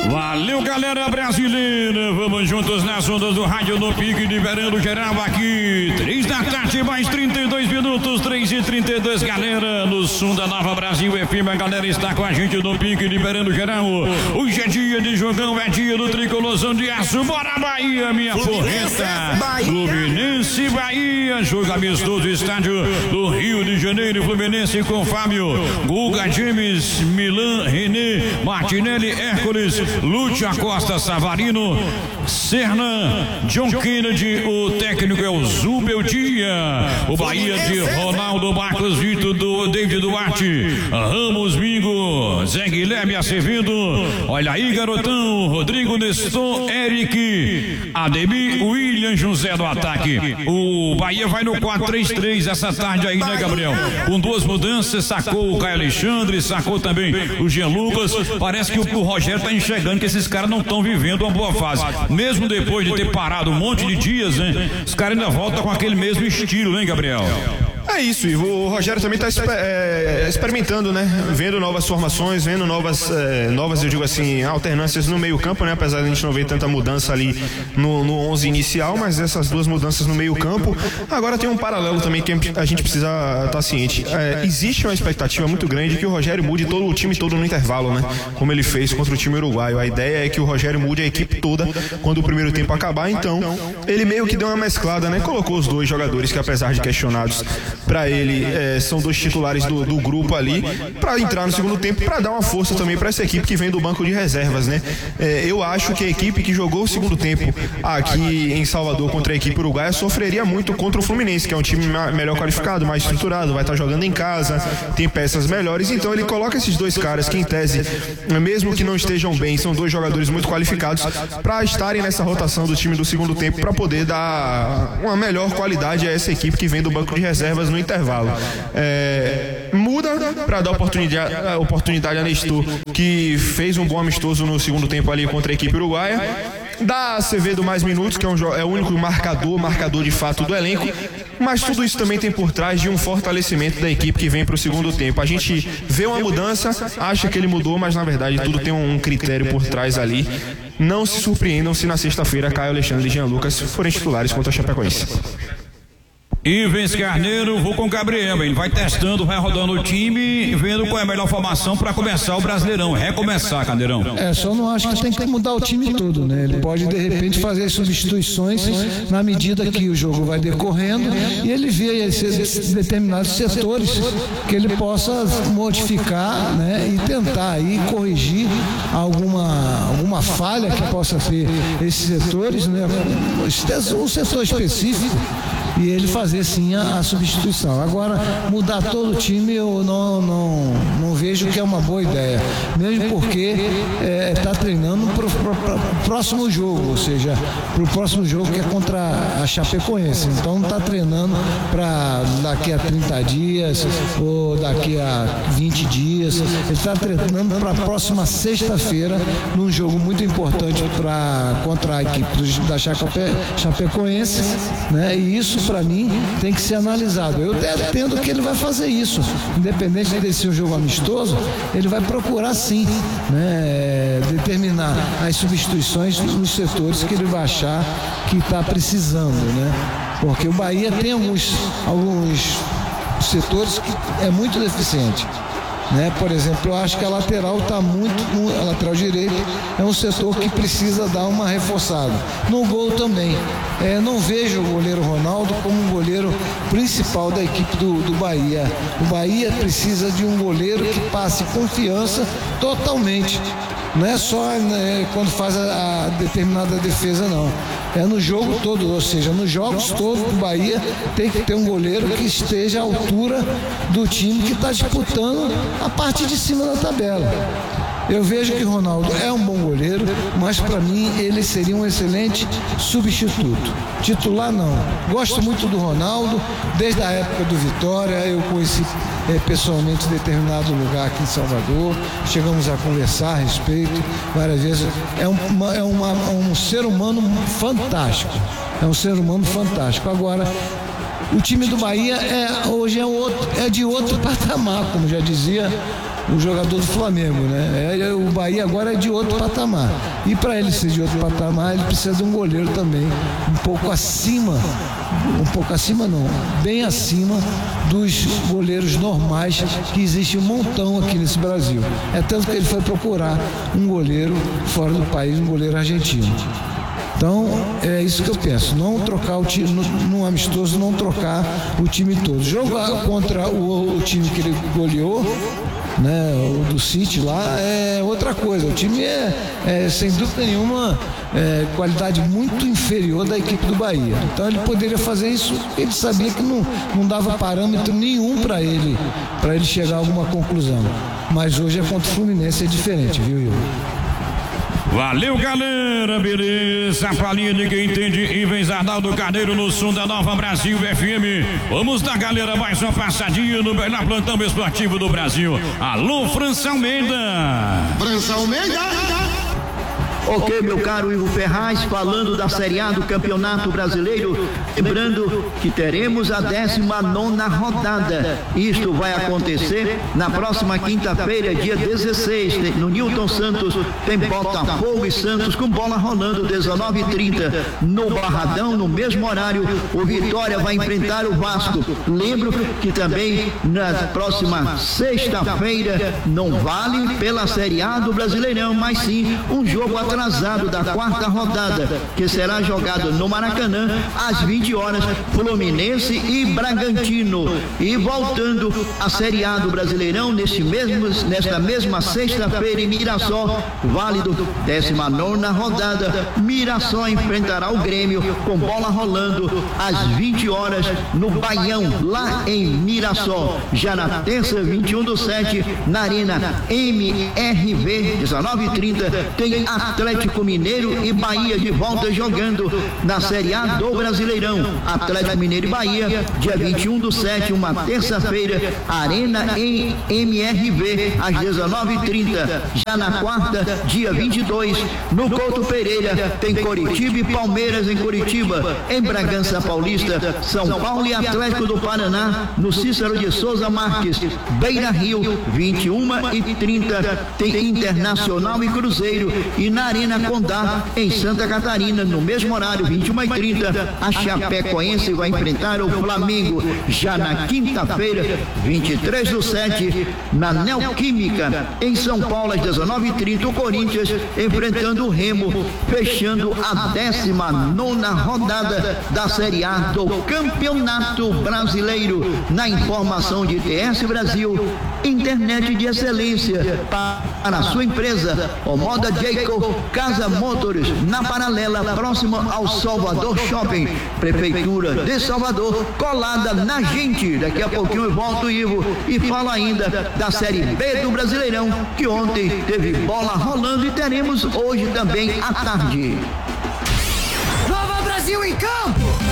Valeu, galera brasileira. Vamos juntos nas ondas do rádio no pique, liberando geral aqui. 3 da tarde, mais 32 minutos, 3h32, galera. No som da Nova Brasil FM, a galera está com a gente no pique, liberando geral. Hoje é dia de jogão, é dia do tricolorzão de aço. Bora, Bahia, minha porreta. Fluminense, Bahia. Jogo amistoso, estádio do Rio de Janeiro. Fluminense com Fábio, Guga, James, Milan, René, Martinelli, Hércules, Lúcio Acosta, Savarino, Serna, John Kennedy. O técnico é o Zubeldia. O Bahia de Ronaldo, Marcos Vitor, do David Duarte, Ramos, Mingo, Zé Guilherme Acevedo. Olha aí, garotão. Rodrigo, Nestor, Eric, Ademir, William, José do ataque. O Bahia vai no 4-3-3 essa tarde aí, né, Gabriel? Com 2 mudanças, sacou o Caio Alexandre, sacou também o Jean Lucas. Parece que o Rogério tá enxergando que esses caras não estão vivendo uma boa fase. Mesmo depois de ter parado um monte de dias, né? Os caras ainda voltam com aquele mesmo estilo, hein, Gabriel? É isso, Ivo. O Rogério também está experimentando, né? Vendo novas formações, vendo novas, eu digo assim, alternâncias no meio campo, né? Apesar de a gente não ver tanta mudança ali no 11 inicial, mas essas 2 mudanças no meio campo. Agora tem um paralelo também que a gente precisa estar ciente. Existe uma expectativa muito grande que o Rogério mude todo o time todo no intervalo, né? Como ele fez contra o time uruguaio. A ideia é que o Rogério mude a equipe toda quando o primeiro tempo acabar. Então, ele meio que deu uma mesclada, né? Colocou os 2 jogadores que, apesar de questionados, para ele são 2 titulares do grupo ali, para entrar no segundo tempo, para dar uma força também para essa equipe que vem do banco de reservas, né? Eu acho que a equipe que jogou o segundo tempo aqui em Salvador contra a equipe uruguaia sofreria muito contra o Fluminense, que é um time melhor qualificado, mais estruturado, vai estar jogando em casa, tem peças melhores. Então ele coloca esses 2 caras que, em tese, mesmo que não estejam bem, são 2 jogadores muito qualificados para estarem nessa rotação do time do segundo tempo, para poder dar uma melhor qualidade a essa equipe que vem do banco de reservas no intervalo. Muda para dar oportunidade a Nestor, que fez um bom amistoso no segundo tempo ali contra a equipe uruguaia. Dá Acevedo mais minutos, que é o único marcador de fato do elenco. Mas tudo isso também tem por trás de um fortalecimento da equipe que vem para o segundo tempo. A gente vê uma mudança, acha que ele mudou, mas na verdade tudo tem um critério por trás ali. Não se surpreendam se na sexta-feira Caio Alexandre e Jean Lucas forem titulares contra a Chapecoense. Ivens Carneiro, vou com o Gabriel, ele vai testando, vai rodando o time, vendo qual é a melhor formação para começar o Brasileirão, recomeçar, Carneirão. Só não acho que tem que mudar o time todo, né? Ele pode de repente fazer substituições na medida que o jogo vai decorrendo e ele vê esses determinados setores que ele possa modificar, né? E tentar aí corrigir alguma falha que possa ter esses setores, né? Um setor específico, e ele fazer sim a substituição. Agora, mudar todo o time eu não vejo que é uma boa ideia, mesmo porque está treinando para o próximo jogo, ou seja, para o próximo jogo que é contra a Chapecoense. Então não está treinando para daqui a 30 dias ou daqui a 20 dias. Ele está treinando para a próxima sexta-feira, num jogo muito importante contra a equipe da Chapecoense, né? E isso para mim tem que ser analisado. Eu entendo que ele vai fazer isso, independente de ser um jogo amistoso, ele vai procurar sim, né, determinar as substituições nos setores que ele vai achar que está precisando, né? Porque o Bahia tem alguns setores que é muito deficiente, né? Por exemplo, eu acho que a lateral a lateral direita é um setor que precisa dar uma reforçada. No gol também. Não vejo o goleiro Ronaldo como um goleiro principal da equipe do Bahia. O Bahia precisa de um goleiro que passe confiança totalmente. Não é só quando faz a determinada defesa, não. É no jogo todo, ou seja, nos jogos todos do Bahia tem que ter um goleiro que esteja à altura do time que está disputando a parte de cima da tabela. Eu vejo que o Ronaldo é um bom goleiro, mas para mim ele seria um excelente substituto. Titular não. Gosto muito do Ronaldo, desde a época do Vitória, eu conheci pessoalmente determinado lugar aqui em Salvador, chegamos a conversar a respeito várias vezes. É um ser humano fantástico. É um ser humano fantástico. Agora, o time do Bahia hoje é de outro patamar, como já dizia o jogador do Flamengo, né? O Bahia agora é de outro patamar. E para ele ser de outro patamar, ele precisa de um goleiro também, um pouco acima não, bem acima dos goleiros normais, que existe um montão aqui nesse Brasil. É tanto que ele foi procurar um goleiro fora do país, um goleiro argentino. Então, é isso que eu penso, não trocar o time, num amistoso, não trocar o time todo. Jogar contra o time que ele goleou, né, o do City lá, é outra coisa. O time é sem dúvida nenhuma, qualidade muito inferior da equipe do Bahia. Então ele poderia fazer isso, ele sabia que não dava parâmetro nenhum para ele chegar a alguma conclusão. Mas hoje é contra o Fluminense, é diferente, viu, Igor? Valeu, galera, beleza? A palhinha de quem entende e vem Arnaldo Carneiro no som da Nova Brasil FM. Vamos dar, galera, mais uma passadinha no melhor plantão esportivo do Brasil. Alô, França Almeida. França Almeida. Ok, meu caro Ivo Ferraz, falando da Série A do Campeonato Brasileiro, lembrando que teremos a 19ª rodada. Isto vai acontecer na próxima quinta-feira, dia 16, no Newton Santos, tem Botafogo e Santos com bola rolando, 19h30. No Barradão, no mesmo horário, o Vitória vai enfrentar o Vasco. Lembro que também na próxima sexta-feira não vale pela Série A do Brasileirão, mas sim um jogo atrasado da 4ª rodada, que será jogado no Maracanã às 20 horas, Fluminense e Bragantino. E voltando à Série A do Brasileirão, nesta mesma sexta-feira em Mirassol, válido 19ª rodada, Mirassol enfrentará o Grêmio com bola rolando às 20 horas no Baião, lá em Mirassol. Já na terça, 21/7, na Arena MRV, 19h30, tem Atlético Mineiro e Bahia de volta jogando na Série A do Brasileirão. Atlético Mineiro e Bahia, dia 21/7, uma terça-feira, Arena em MRV, às 19h30. Já na quarta, dia 22, no Couto Pereira, tem Coritiba e Palmeiras em Curitiba. Em Bragança Paulista, São Paulo e Atlético do Paraná, no Cícero de Souza Marques. Beira Rio, 21h30, tem Internacional e Cruzeiro. E na Arena Condá, em Santa Catarina, no mesmo horário, 21h30, a Chapecoense vai enfrentar o Flamengo. Já na quinta-feira, 23/7, na Neoquímica, em São Paulo, às 19h30, o Corinthians enfrentando o Remo, fechando a 19ª rodada da Série A do Campeonato Brasileiro. Na informação de TS Brasil, internet de excelência para a sua empresa, o Moda Jayco, Casa Motors, na Paralela, próximo ao Salvador Shopping, Prefeitura de Salvador, colada na gente. Daqui a pouquinho eu volto, Ivo, e falo ainda da Série B do Brasileirão, que ontem teve bola rolando e teremos hoje também à tarde. Nova Brasil em campo!